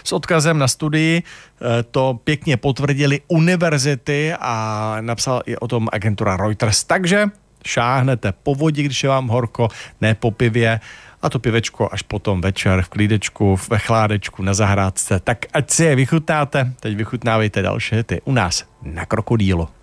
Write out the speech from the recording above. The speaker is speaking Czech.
s odkazem na studii. To pěkně potvrdili univerzity a napsal i o tom agentura Reuters. Takže šáhnete po vodě, když je vám horko, ne po pivě, a to pivečko až potom večer v klídečku, ve chládečku, na zahrádce. Tak ať si je vychutnáte, teď vychutnávejte další hity u nás na Krokodýlu.